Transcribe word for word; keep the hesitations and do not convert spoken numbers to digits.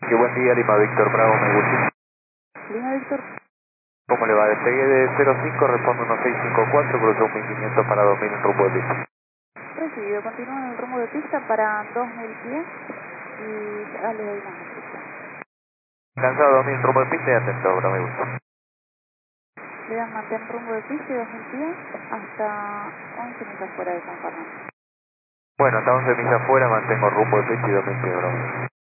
Qué buen día, Lima Víctor Bravo, me gusta. Lima Víctor. ¿Cómo le va? Despegué de cero cinco, respondo uno seis cinco cuatro, cruzó mil quinientos para dos mil en rumbo de pista. Recibido, continúa en el rumbo de pista para dos mil pies y ya le doy más pista. Cansado dos mil en rumbo de pista y atento, Bravo, me gusta. Le dan mantén rumbo de pista y dos mil pies hasta once millas fuera de San Fernando. Bueno, hasta once millas afuera, mantengo rumbo de pista y dos mil pies, Bravo.